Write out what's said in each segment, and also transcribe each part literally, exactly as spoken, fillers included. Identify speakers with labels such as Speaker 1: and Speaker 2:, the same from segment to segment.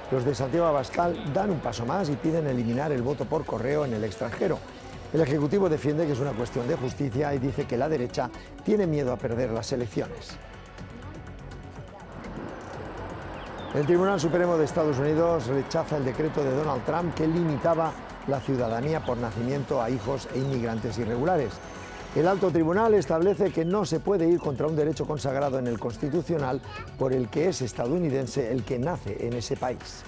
Speaker 1: Los de Santiago Abascal dan un paso más y piden eliminar el voto por correo en el extranjero. El Ejecutivo defiende que es una cuestión de justicia y dice que la derecha tiene miedo a perder las elecciones. El Tribunal Supremo de Estados Unidos rechaza el decreto de Donald Trump que limitaba la ciudadanía por nacimiento a hijos e inmigrantes irregulares. El alto tribunal establece que no se puede ir contra un derecho consagrado en el Constitucional por el que es estadounidense el que nace en ese país.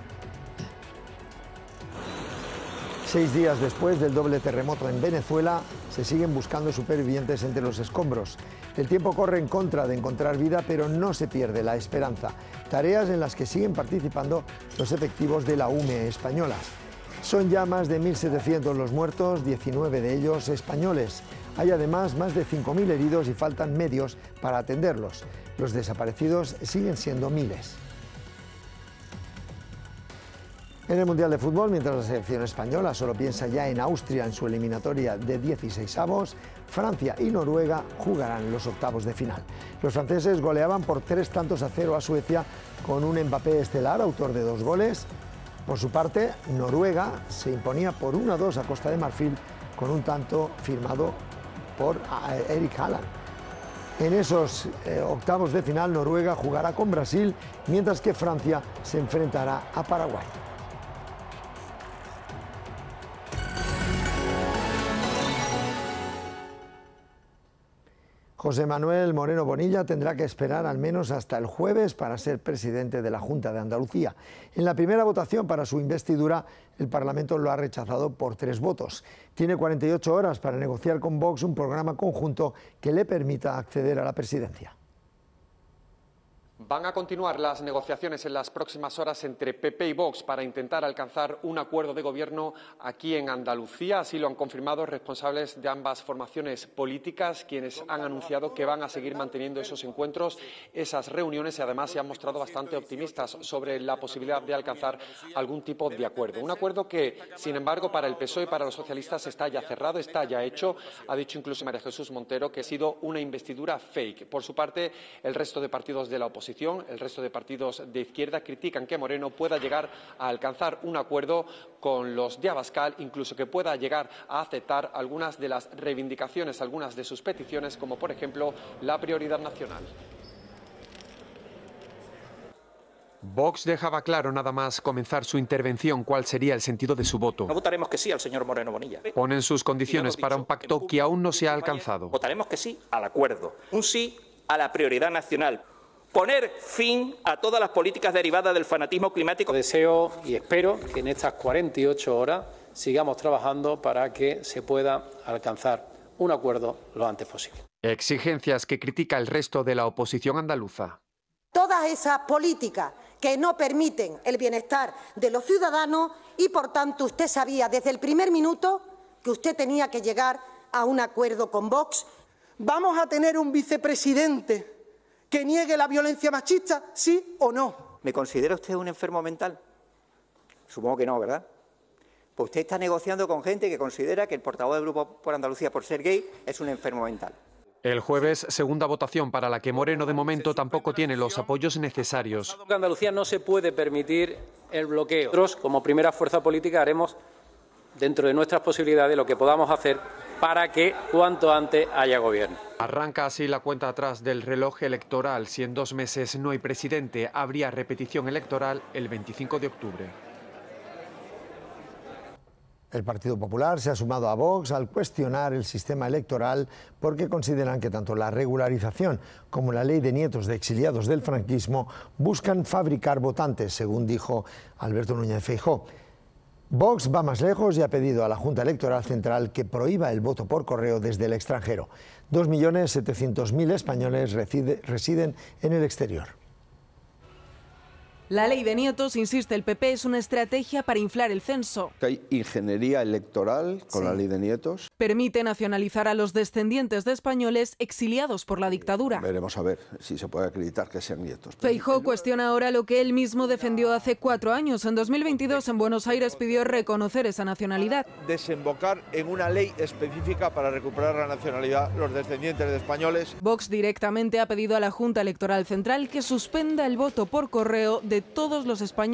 Speaker 1: Seis días después del doble terremoto en Venezuela, se siguen buscando supervivientes entre los escombros. El tiempo corre en contra de encontrar vida, pero no se pierde la esperanza. Tareas en las que siguen participando los efectivos de la U M E española. Son ya más de mil setecientos los muertos, diecinueve de ellos españoles. Hay además más de cinco mil heridos y faltan medios para atenderlos. Los desaparecidos siguen siendo miles. En el Mundial de Fútbol, mientras la selección española solo piensa ya en Austria en su eliminatoria de dieciseisavos, Francia y Noruega jugarán los octavos de final. Los franceses goleaban por tres tantos a cero a Suecia con un Mbappé estelar, autor de dos goles. Por su parte, Noruega se imponía por uno a dos a Costa de Marfil con un tanto firmado por Eric Haaland. En esos eh, octavos de final, Noruega jugará con Brasil, mientras que Francia se enfrentará a Paraguay. José Manuel Moreno Bonilla tendrá que esperar al menos hasta el jueves para ser presidente de la Junta de Andalucía. En la primera votación para su investidura, el Parlamento lo ha rechazado por tres votos. Tiene cuarenta y ocho horas para negociar con Vox un programa conjunto que le permita acceder a la presidencia.
Speaker 2: Van a continuar las negociaciones en las próximas horas entre P P y Vox para intentar alcanzar un acuerdo de gobierno aquí en Andalucía. Así lo han confirmado responsables de ambas formaciones políticas, quienes han anunciado que van a seguir manteniendo esos encuentros, esas reuniones, y además se han mostrado bastante optimistas sobre la posibilidad de alcanzar algún tipo de acuerdo. Un acuerdo que, sin embargo, para el P S O E y para los socialistas está ya cerrado, está ya hecho. Ha dicho incluso María Jesús Montero que ha sido una investidura fake. Por su parte, el resto de partidos de la oposición, el resto de partidos de izquierda, critican que Moreno pueda llegar a alcanzar un acuerdo con los de Abascal, incluso que pueda llegar a aceptar algunas de las reivindicaciones, algunas de sus peticiones, como por ejemplo la prioridad nacional. Vox dejaba claro nada más comenzar su intervención cuál sería el sentido de su voto.
Speaker 3: No votaremos que sí al señor Moreno Bonilla.
Speaker 2: Ponen sus condiciones para un pacto que aún no se ha alcanzado.
Speaker 3: Votaremos que sí al acuerdo, un sí a la prioridad nacional. Poner fin a todas las políticas derivadas del fanatismo climático.
Speaker 4: Deseo y espero que en estas cuarenta y ocho horas sigamos trabajando para que se pueda alcanzar un acuerdo lo antes posible.
Speaker 2: Exigencias que critica el resto de la oposición andaluza.
Speaker 5: Todas esas políticas que no permiten el bienestar de los ciudadanos y, por tanto, usted sabía desde el primer minuto que usted tenía que llegar a un acuerdo con Vox.
Speaker 6: ¿Vamos a tener un vicepresidente que niegue la violencia machista, sí o no?
Speaker 3: ¿Me considera usted un enfermo mental? Supongo que no, ¿verdad? Pues usted está negociando con gente que considera que el portavoz del Grupo por Andalucía, por ser gay, es un enfermo mental.
Speaker 2: El jueves, segunda votación para la que Moreno de momento tampoco tiene los apoyos necesarios.
Speaker 4: En Andalucía no se puede permitir el bloqueo. Nosotros, como primera fuerza política, haremos dentro de nuestras posibilidades lo que podamos hacer para que cuanto antes haya gobierno.
Speaker 2: Arranca así la cuenta atrás del reloj electoral. Si en dos meses no hay presidente, habría repetición electoral el veinticinco de octubre.
Speaker 1: El Partido Popular se ha sumado a Vox al cuestionar el sistema electoral porque consideran que tanto la regularización como la ley de nietos de exiliados del franquismo buscan fabricar votantes, según dijo Alberto Núñez Feijóo. Vox va más lejos y ha pedido a la Junta Electoral Central que prohíba el voto por correo desde el extranjero. dos millones setecientos mil españoles reside, residen en el exterior.
Speaker 7: La ley de nietos, insiste el P P, es una estrategia para inflar el censo.
Speaker 8: Hay ingeniería electoral con sí. La ley de nietos.
Speaker 7: Permite nacionalizar a los descendientes de españoles exiliados por la dictadura.
Speaker 8: Veremos a ver si se puede acreditar que sean nietos.
Speaker 7: Feijóo cuestiona ahora lo que él mismo defendió hace cuatro años. En dos mil veintidós, en Buenos Aires, pidió reconocer esa nacionalidad.
Speaker 9: Desembocar en una ley específica para recuperar la nacionalidad los descendientes de españoles.
Speaker 7: Vox directamente ha pedido a la Junta Electoral Central que suspenda el voto por correo de todos los españoles